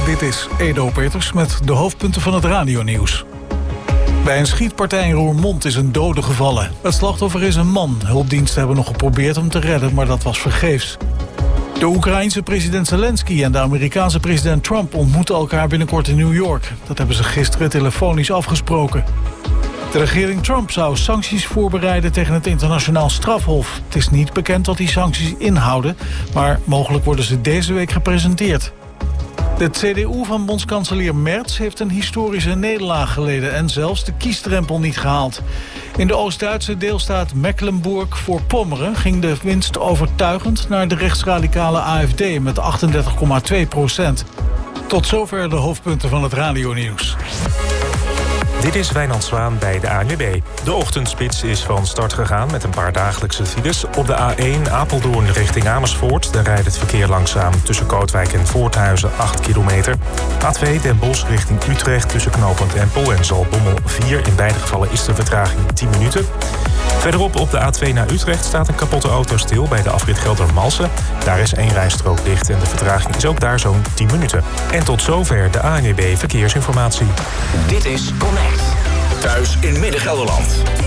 Dit is Edo Peters met de hoofdpunten van het radionieuws. Bij een schietpartij in Roermond is een dode gevallen. Het slachtoffer is een man. Hulpdiensten hebben nog geprobeerd hem te redden, maar dat was vergeefs. De Oekraïense president Zelensky en de Amerikaanse president Trump ontmoeten elkaar binnenkort in New York. Dat hebben ze gisteren telefonisch afgesproken. De regering Trump zou sancties voorbereiden tegen het internationaal strafhof. Het is niet bekend wat die sancties inhouden, maar mogelijk worden ze deze week gepresenteerd. De CDU van bondskanselier Merz heeft een historische nederlaag geleden en zelfs de kiesdrempel niet gehaald. In de Oost-Duitse deelstaat Mecklenburg-Vorpommern ging de winst overtuigend naar de rechtsradicale AfD met 38,2%. Tot zover de hoofdpunten van het radionieuws. Dit is Wijnand Zwaan bij de ANWB. De ochtendspits is van start gegaan met een paar dagelijkse files. Op de A1 Apeldoorn richting Amersfoort. Daar rijdt het verkeer langzaam tussen Kootwijk en Voorthuizen 8 kilometer. A2 Den Bosch richting Utrecht tussen knooppunt Empel en Zaltbommel 4. In beide gevallen is de vertraging 10 minuten. Verderop op de A2 naar Utrecht staat een kapotte auto stil bij de afrit Geldermalsen. Daar is 1 rijstrook dicht en de vertraging is ook daar zo'n 10 minuten. En tot zover de ANWB Verkeersinformatie. Dit is Connect. Thuis in Midden-Gelderland.